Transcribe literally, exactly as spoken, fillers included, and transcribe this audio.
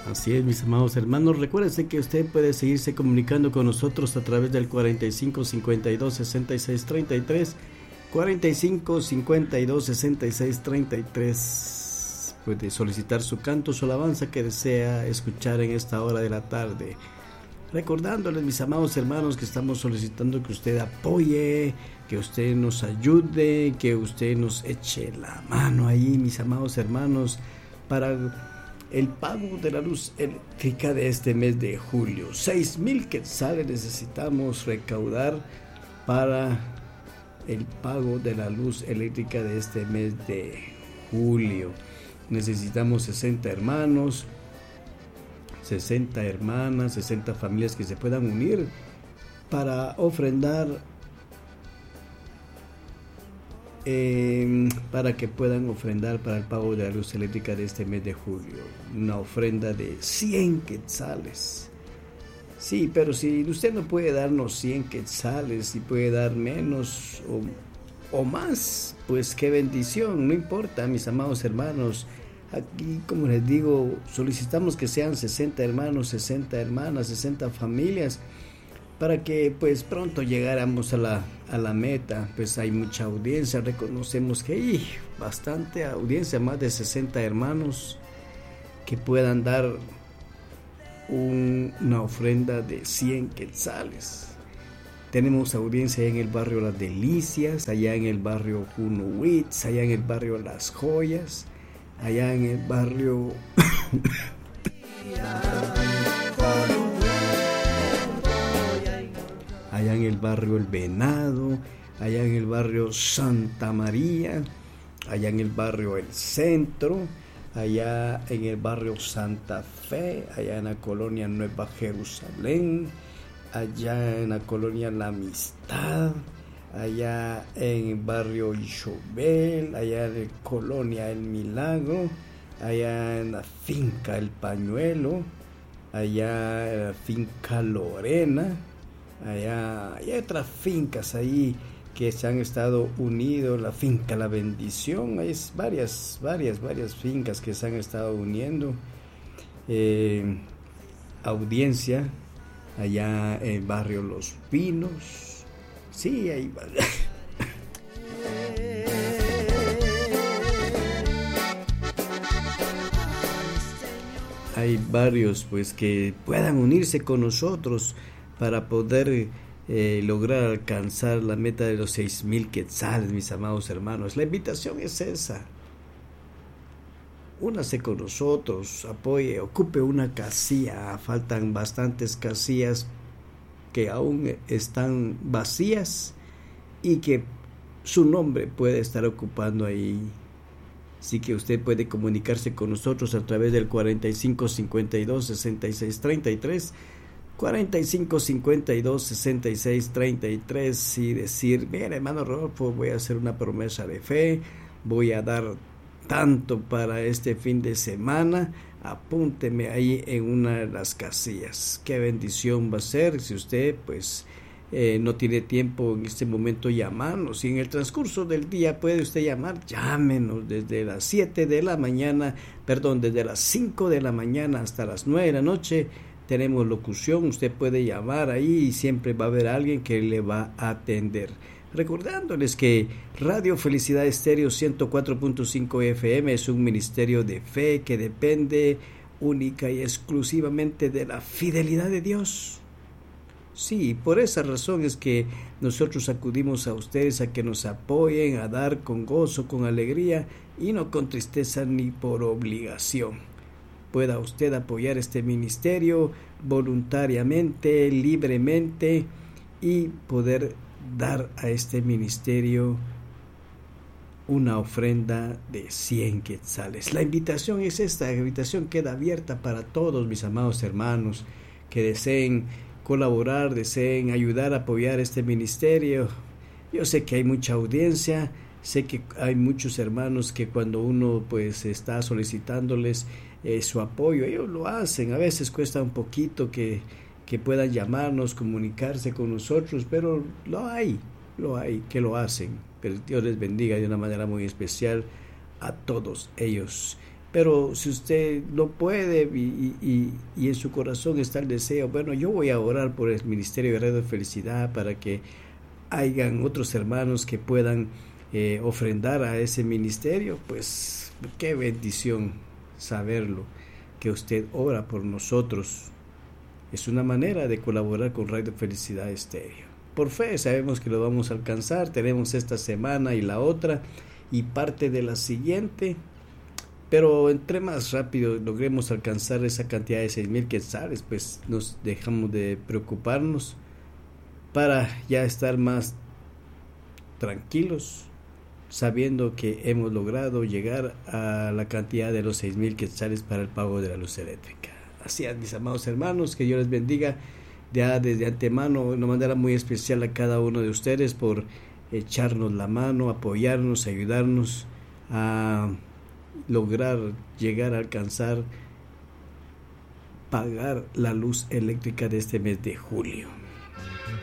Así es, mis amados hermanos. Recuérdense que usted puede seguirse comunicando con nosotros a través del cuarenta y cinco cincuenta y dos sesenta y seis treinta y tres, cuarenta y cinco cincuenta y dos sesenta y seis treinta y tres. Puede solicitar su canto, su alabanza que desea escuchar en esta hora de la tarde. Recordándoles, mis amados hermanos, que estamos solicitando que usted apoye, que usted nos ayude, que usted nos eche la mano ahí, mis amados hermanos, para el pago de la luz eléctrica de este mes de julio. Seis mil quetzales necesitamos recaudar para el pago de la luz eléctrica de este mes de julio. Necesitamos sesenta hermanos, sesenta hermanas, sesenta familias que se puedan unir para ofrendar, eh, para que puedan ofrendar para el pago de la luz eléctrica de este mes de julio. Una ofrenda de cien quetzales. Sí, pero si usted no puede darnos cien quetzales, si puede dar menos o, o más, pues qué bendición, no importa, mis amados hermanos. Aquí, como les digo, solicitamos que sean sesenta hermanos, sesenta hermanas, sesenta familias, para que pues pronto llegáramos a la, a la meta. Pues hay mucha audiencia, reconocemos que hay bastante audiencia, más de sesenta hermanos que puedan dar un, una ofrenda de cien quetzales. Tenemos audiencia en el barrio Las Delicias, allá en el barrio Junuwitz, allá en el barrio Las Joyas, allá en el barrio allá en el barrio El Venado, allá en el barrio Santa María, allá en el barrio El Centro, allá en el barrio Santa Fe, allá en la colonia Nueva Jerusalén, allá en la colonia La Amistad, allá en el barrio Ixobel, allá en la colonia El Milagro, allá en la finca El Pañuelo, allá en la finca Lorena, allá hay otras fincas ahí que se han estado unidos, la finca La Bendición, hay varias, varias, varias fincas que se han estado uniendo. Eh, audiencia allá en el barrio Los Pinos. Sí, hay hay varios pues que puedan unirse con nosotros para poder eh, lograr alcanzar la meta de los seis mil quetzales, mis amados hermanos. La invitación es esa. Únase con nosotros, apoye, ocupe una casilla. Faltan bastantes casillas que aún están vacías y que su nombre puede estar ocupando ahí. Así que usted puede comunicarse con nosotros a través del cuarenta y cinco cincuenta y dos sesenta y seis treinta y tres, cuarenta y cinco cincuenta y dos sesenta y seis treinta y tres, y decir: mira, hermano Rodolfo, voy a hacer una promesa de fe, voy a dar tanto para este fin de semana, apúnteme ahí en una de las casillas. Qué bendición va a ser si usted pues eh, no tiene tiempo en este momento llamarnos. Si en el transcurso del día puede usted llamar, llámenos desde las siete de la mañana, perdón, desde las cinco de la mañana hasta las nueve de la noche. Tenemos locución, usted puede llamar ahí y siempre va a haber alguien que le va a atender. Recordándoles que Radio Felicidad Estéreo ciento cuatro punto cinco F M es un ministerio de fe que depende única y exclusivamente de la fidelidad de Dios. Sí, por esa razón es que nosotros acudimos a ustedes a que nos apoyen, a dar con gozo, con alegría y no con tristeza ni por obligación. Pueda usted apoyar este ministerio voluntariamente, libremente, y poder dar a este ministerio una ofrenda de cien quetzales. La invitación es esta, la invitación queda abierta para todos mis amados hermanos que deseen colaborar, deseen ayudar a apoyar este ministerio. Yo sé que hay mucha audiencia, sé que hay muchos hermanos que cuando uno pues está solicitándoles eh, su apoyo, ellos lo hacen. A veces cuesta un poquito que, que puedan llamarnos, comunicarse con nosotros, pero lo hay, lo hay, que lo hacen. Pero Dios les bendiga de una manera muy especial a todos ellos. Pero si usted no puede y, y, y en su corazón está el deseo, bueno, yo voy a orar por el Ministerio de Radio Felicidad para que hayan otros hermanos que puedan eh, ofrendar a ese ministerio, pues qué bendición saberlo, que usted ora por nosotros. Es una manera de colaborar con Radio Felicidad Estéreo. Por fe sabemos que lo vamos a alcanzar, tenemos esta semana y la otra y parte de la siguiente. Pero entre más rápido logremos alcanzar esa cantidad de seis mil quetzales, pues nos dejamos de preocuparnos para ya estar más tranquilos, sabiendo que hemos logrado llegar a la cantidad de los seis mil quetzales para el pago de la luz eléctrica. Así es, mis amados hermanos, que Dios les bendiga ya desde antemano, de una manera muy especial a cada uno de ustedes por echarnos la mano, apoyarnos, ayudarnos a lograr llegar a alcanzar pagar la luz eléctrica de este mes de julio.